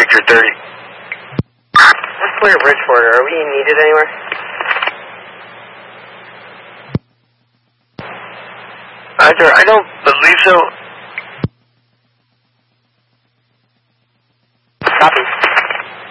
Victor 30. Let's clear Bridgeport. Are we needed anywhere? Sir, I don't believe so.